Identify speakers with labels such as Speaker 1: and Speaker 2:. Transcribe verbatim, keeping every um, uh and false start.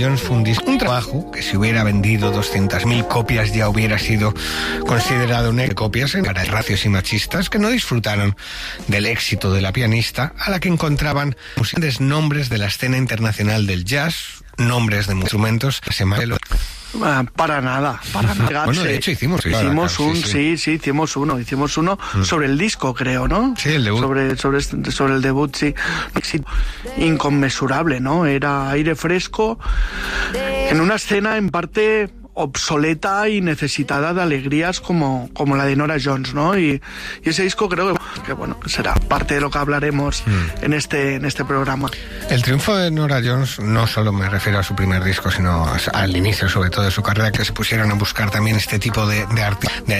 Speaker 1: Jones fue un disco, un trabajo que si hubiera vendido doscientas mil copias ya hubiera sido considerado un éxito de copias en cara de racios y machistas que no disfrutaron del éxito de la pianista, a la que encontraban grandes nombres de la escena internacional del jazz, nombres de instrumentos que se llaman...
Speaker 2: Uh, para nada, para nada.
Speaker 1: Bueno, de hecho hicimos,
Speaker 2: hicimos
Speaker 1: claro,
Speaker 2: un, sí, sí. sí, sí, hicimos uno, hicimos uno mm. sobre el disco, creo, ¿no?
Speaker 1: Sí, el debut.
Speaker 2: Sobre, sobre, sobre el debut, sí. Inconmensurable, ¿no? Era aire fresco en una escena en parte obsoleta y necesitada de alegrías como, como la de Norah Jones, ¿no? Y, y ese disco creo que, que bueno, que será parte de lo que hablaremos mm. en este en este programa.
Speaker 1: El triunfo de Norah Jones no solo me refiero a su primer disco, sino al inicio sobre todo de su carrera, que se pusieron a buscar también este tipo de, de, arti- de